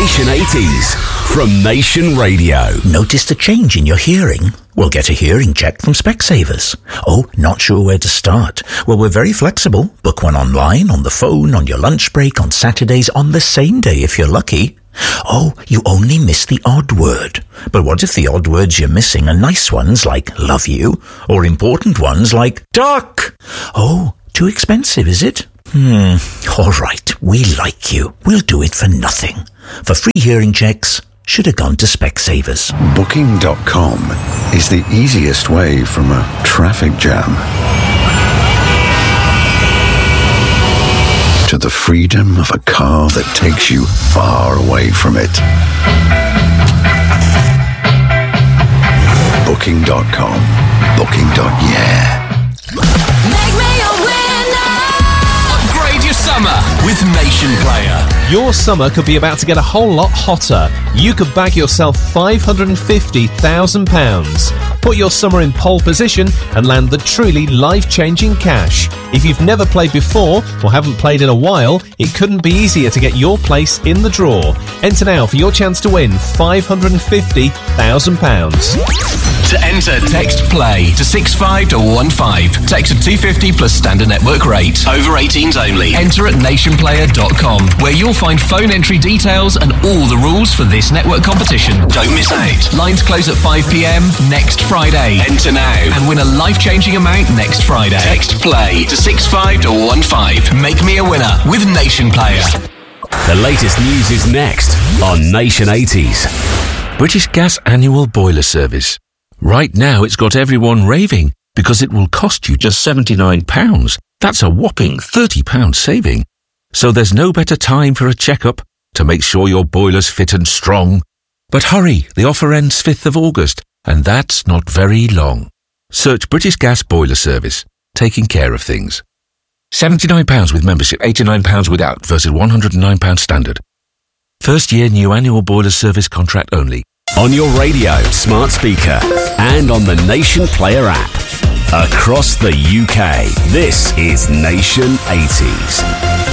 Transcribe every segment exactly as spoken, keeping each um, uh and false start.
Nation eighties from Nation Radio. Noticed a change in your hearing? Well, get a hearing check from Specsavers. Oh, not sure where to start? Well, we're very flexible. Book one online, on the phone, on your lunch break, on Saturdays, on the same day if you're lucky. Oh, you only miss the odd word. But what if the odd words you're missing are nice ones like love you, or important ones like duck? Oh, too expensive, is it? Hmm, all right, we like you. We'll do it for nothing. For free hearing checks, should have gone to Specsavers. Booking dot com is the easiest way from a traffic jam to the freedom of a car that takes you far away from it. Booking dot com. Booking. Yeah. Make me a winner. Upgrade your summer with Nation Player. Your summer could be about to get a whole lot hotter. You could bag yourself five hundred fifty thousand pounds. Put your summer in pole position and land the truly life-changing cash. If you've never played before or haven't played in a while, it couldn't be easier to get your place in the draw. Enter now for your chance to win five hundred fifty thousand pounds. To enter, text PLAY to six five one five. Text to two fifty plus standard network rate. Over eighteens only. Enter at nation player dot com, where you'll find phone entry details and all the rules for this network competition. Don't miss out. Lines close at five p.m. next Friday. Enter now and win a life-changing amount next Friday. Text PLAY to six five one five. Make me a winner with Nation Player. The latest news is next on Nation eighties. British Gas annual boiler service. Right now it's got everyone raving because it will cost you just seventy-nine pounds. That's a whopping thirty pounds saving. So there's no better time for a checkup to make sure your boiler's fit and strong. But hurry, the offer ends fifth of August, and that's not very long. Search British Gas Boiler Service, taking care of things. seventy-nine pounds with membership, eighty-nine pounds without versus one hundred nine pounds standard. First year new annual boiler service contract only. On your radio, smart speaker, and on the Nation Player app. Across the U K, this is Nation eighties.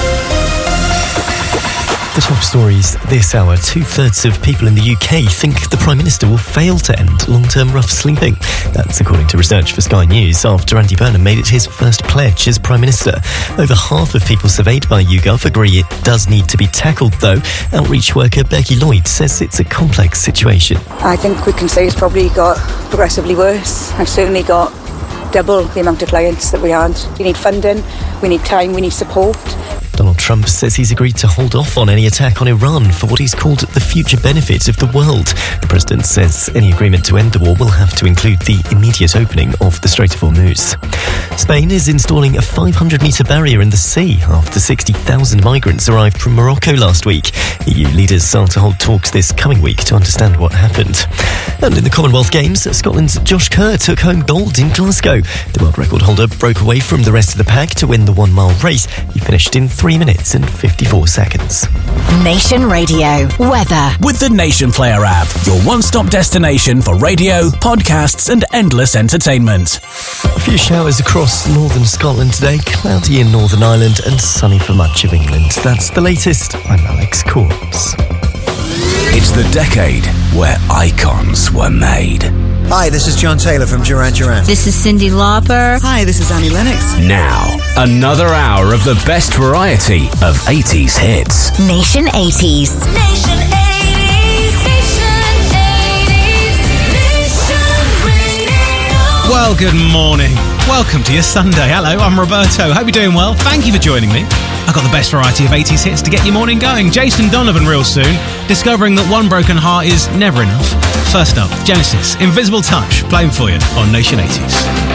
The top stories this hour. Two-thirds of people in the U K think the Prime Minister will fail to end long-term rough sleeping. That's according to research for Sky News after Andy Burnham made it his first pledge as Prime Minister. Over half of people surveyed by YouGov agree it does need to be tackled, though. Outreach worker Becky Lloyd says it's a complex situation. I think we can say it's probably got progressively worse. I've certainly got double the amount of clients that we had. We need funding, we need time, we need support. Donald Trump says he's agreed to hold off on any attack on Iran for what he's called the future benefit of the world. The president says any agreement to end the war will have to include the immediate opening of the Strait of Hormuz. Spain is installing a five hundred metre barrier in the sea after sixty thousand migrants arrived from Morocco last week. E U leaders start to hold talks this coming week to understand what happened. And in the Commonwealth Games, Scotland's Josh Kerr took home gold in Glasgow. The world record holder broke away from the rest of the pack to win the one-mile race. He finished in three minutes and fifty-four seconds. Nation Radio weather with the Nation Player app, your one-stop destination for radio, podcasts, and endless entertainment. A few showers across northern Scotland today, cloudy in Northern Ireland, and sunny for much of England. That's the latest. I'm Alex Corns. It's the decade where icons were made. Hi, this is John Taylor from Duran Duran. This is Cyndi Lauper. Hi, this is Annie Lennox. Now, another hour of the best variety of eighties hits. Nation eighties. Nation eighties. Nation eighties. Nation Radio. Well, good morning. Welcome to your Sunday. Hello, I'm Roberto. Hope you're doing well. Thank you for joining me. I've got the best variety of eighties hits to get your morning going. Jason Donovan real soon, discovering that one broken heart is never enough. First up, Genesis, Invisible Touch, playing for you on Nation eighties.